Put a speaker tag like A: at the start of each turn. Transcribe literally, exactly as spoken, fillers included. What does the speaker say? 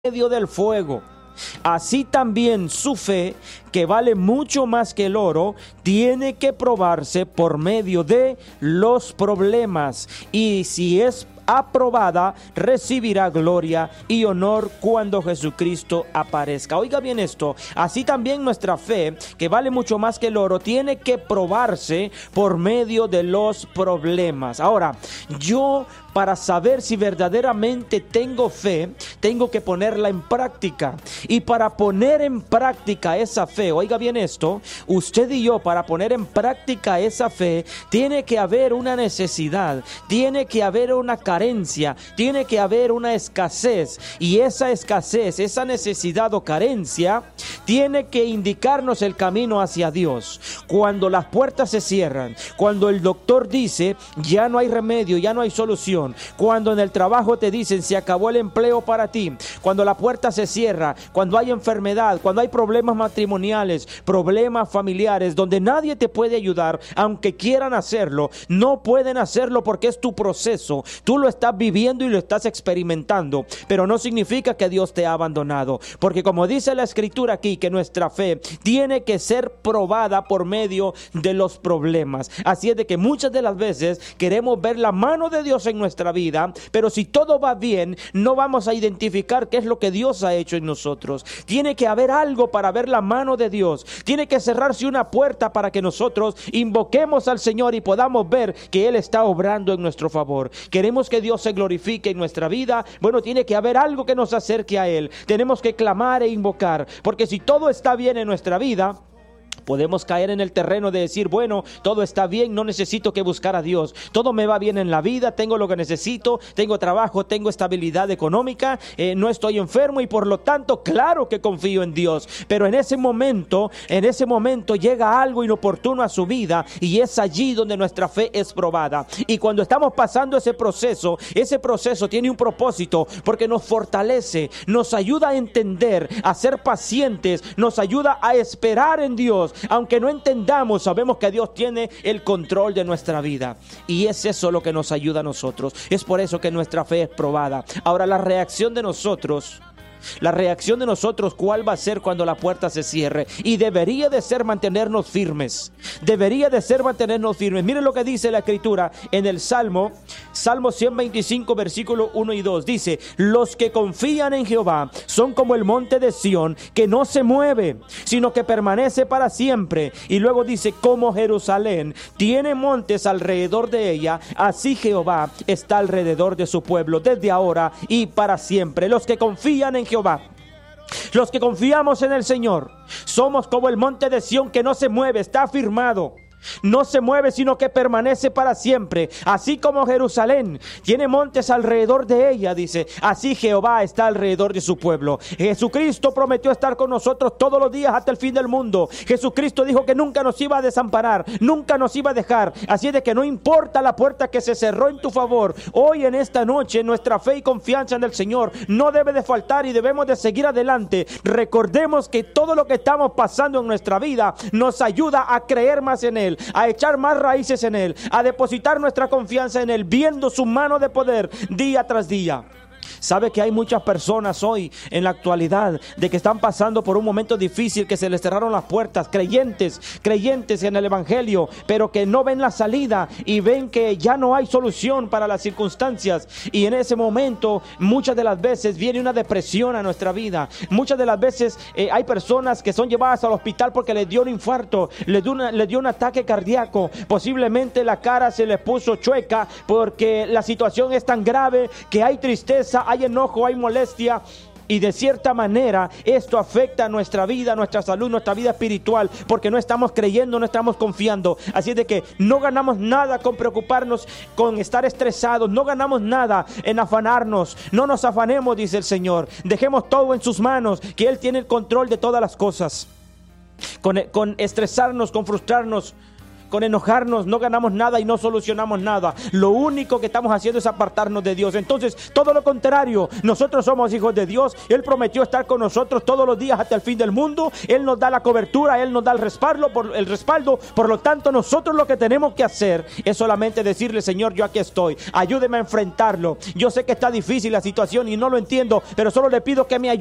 A: medio del fuego. Así también su fe, que vale mucho más que el oro, tiene que probarse por medio de los problemas. Y si es aprobada, recibirá gloria y honor cuando Jesucristo aparezca. Oiga bien esto, así también nuestra fe, que vale mucho más que el oro, tiene que probarse por medio de los problemas. Ahora, yo para saber si verdaderamente tengo fe, tengo que ponerla en práctica. Y para poner en práctica esa fe, oiga bien esto, usted y yo, para poner en práctica esa fe, tiene que haber una necesidad, tiene que haber una carencia, tiene que haber una escasez. Y esa escasez, esa necesidad o carencia, tiene que indicarnos el camino hacia Dios. Cuando las puertas se cierran, cuando el doctor dice, ya no hay remedio, ya no hay solución, cuando en el trabajo te dicen se acabó el empleo para ti, cuando la puerta se cierra, cuando hay enfermedad, cuando hay problemas matrimoniales, problemas familiares, donde nadie te puede ayudar, aunque quieran hacerlo, no pueden hacerlo porque es tu proceso, tú lo estás viviendo y lo estás experimentando, pero no significa que Dios te ha abandonado, porque como dice la escritura aquí, que nuestra fe tiene que ser probada por medio de los problemas. Así es de que muchas de las veces queremos ver la mano de Dios en nuestra nuestra vida, pero si todo va bien, no vamos a identificar qué es lo que Dios ha hecho en nosotros. Tiene que haber algo para ver la mano de Dios, tiene que cerrarse una puerta para que nosotros invoquemos al Señor y podamos ver que Él está obrando en nuestro favor. Queremos que Dios se glorifique en nuestra vida, bueno, tiene que haber algo que nos acerque a Él, tenemos que clamar e invocar, porque si todo está bien en nuestra vida, podemos caer en el terreno de decir, bueno, todo está bien, no necesito que buscar a Dios, todo me va bien en la vida, tengo lo que necesito, tengo trabajo, tengo estabilidad económica, eh, no estoy enfermo y por lo tanto, claro que confío en Dios. Pero en ese momento, en ese momento llega algo inoportuno a su vida y es allí donde nuestra fe es probada. Y cuando estamos pasando ese proceso, ese proceso tiene un propósito porque nos fortalece, nos ayuda a entender, a ser pacientes, nos ayuda a esperar en Dios. Aunque no entendamos, sabemos que Dios tiene el control de nuestra vida. Y es eso lo que nos ayuda a nosotros. Es por eso que nuestra fe es probada. Ahora, la reacción de nosotros... La reacción de nosotros, ¿cuál va a ser cuando la puerta se cierre? Y debería de ser mantenernos firmes. Debería de ser mantenernos firmes. Miren lo que dice la Escritura en el Salmo, Salmo ciento veinticinco, versículo uno y dos. Dice, los que confían en Jehová son como el monte de Sión, que no se mueve, sino que permanece para siempre. Y luego dice, como Jerusalén tiene montes alrededor de ella, así Jehová está alrededor de su pueblo, desde ahora y para siempre. Los que confían en Jehová, los que confiamos en el Señor, somos como el monte de Sión que no se mueve, está afirmado. No se mueve, sino que permanece para siempre. Así como Jerusalén tiene montes alrededor de ella, dice, así Jehová está alrededor de su pueblo. Jesucristo prometió estar con nosotros todos los días hasta el fin del mundo. Jesucristo dijo que nunca nos iba a desamparar, nunca nos iba a dejar. Así es de que no importa la puerta que se cerró en tu favor, hoy en esta noche nuestra fe y confianza en el Señor no debe de faltar y debemos de seguir adelante. Recordemos que todo lo que estamos pasando en nuestra vida nos ayuda a creer más en Él, a echar más raíces en Él, a depositar nuestra confianza en Él, viendo su mano de poder día tras día. Sabe que hay muchas personas hoy en la actualidad de que están pasando por un momento difícil, que se les cerraron las puertas, creyentes, creyentes en el Evangelio, pero que no ven la salida y ven que ya no hay solución para las circunstancias. Y en ese momento, muchas de las veces viene una depresión a nuestra vida. Muchas de las veces eh, hay personas que son llevadas al hospital porque les dio un infarto, les dio, una, les dio un ataque cardíaco. Posiblemente la cara se les puso chueca porque la situación es tan grave que hay tristeza, hay enojo, hay molestia. Y de cierta manera esto afecta a nuestra vida, nuestra salud, nuestra vida espiritual, porque no estamos creyendo, no estamos confiando. Así es de que no ganamos nada con preocuparnos, con estar estresados, no ganamos nada en afanarnos. No nos afanemos, dice el Señor. Dejemos todo en sus manos, que Él tiene el control de todas las cosas. Con, con estresarnos, con frustrarnos, con enojarnos no ganamos nada y no solucionamos nada. Lo único que estamos haciendo es apartarnos de Dios. Entonces, todo lo contrario, nosotros somos hijos de Dios. Él prometió estar con nosotros todos los días hasta el fin del mundo. Él nos da la cobertura, Él nos da el respaldo, por, el respaldo. Por lo tanto, nosotros lo que tenemos que hacer es solamente decirle: Señor, yo aquí estoy, ayúdeme a enfrentarlo. Yo sé que está difícil la situación y no lo entiendo, pero solo le pido que me ayude.